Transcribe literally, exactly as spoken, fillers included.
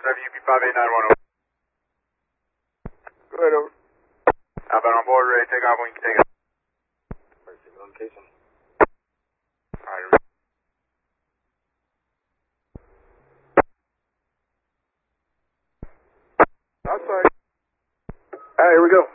W P five eight nine one zero. Go ahead, over. Outbound on board, ready to take off when you can take it. Perfect. Location. Alright. Outside. Alright, here we go.